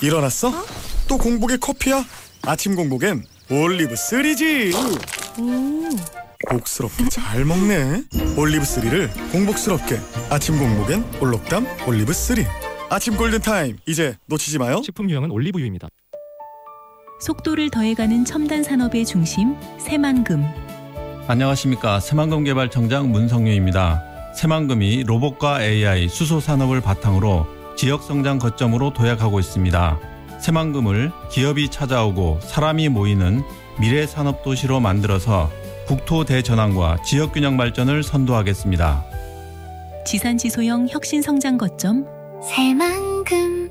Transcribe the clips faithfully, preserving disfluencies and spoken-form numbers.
일어났어? 어? 또 공복에 커피야? 아침 공복엔 올리브 쓰리지. 오. 복스럽게 잘 먹네. 올리브 쓰리를 공복스럽게. 아침 공복엔 올록담 올리브 쓰리. 아침 골든타임, 이제 놓치지 마요. 식품 유형은 올리브유입니다. 속도를 더해가는 첨단 산업의 중심 새만금. 안녕하십니까. 새만금 개발청장 문성유입니다. 새만금이 로봇과 에이아이, 수소 산업을 바탕으로 지역 성장 거점으로 도약하고 있습니다. 새만금을 기업이 찾아오고 사람이 모이는 미래 산업 도시로 만들어서 국토 대전환과 지역 균형 발전을 선도하겠습니다. 지산지 소형 혁신 성장 거점 새만금.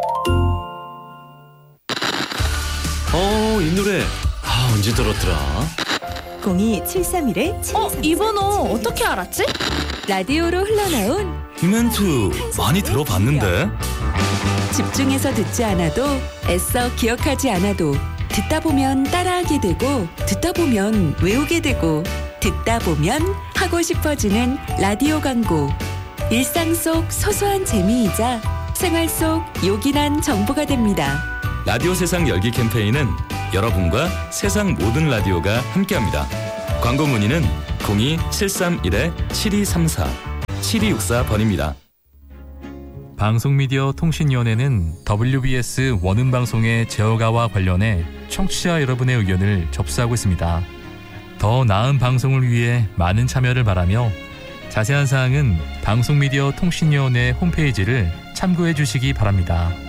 어, 이 노래 아, 언제 들었더라? 공이 칠삼일 어? 이 번호 어떻게 알았지? 라디오로 흘러나온 이 멘트 많이 들어봤는데? 집중해서 듣지 않아도 애써 기억하지 않아도 듣다 보면 따라하게 되고 듣다 보면 외우게 되고 듣다 보면 하고 싶어지는 라디오 광고. 일상 속 소소한 재미이자 생활 속 요긴한 정보가 됩니다. 라디오 세상 열기 캠페인은 여러분과 세상 모든 라디오가 함께합니다. 광고 문의는 공이 칠삼일 칠이삼사 칠이육사 번입니다. 방송미디어통신위원회는 더블유비에스 원음방송의 제어가와 관련해 청취자 여러분의 의견을 접수하고 있습니다. 더 나은 방송을 위해 많은 참여를 바라며 자세한 사항은 방송미디어통신위원회 홈페이지를 참고해 주시기 바랍니다.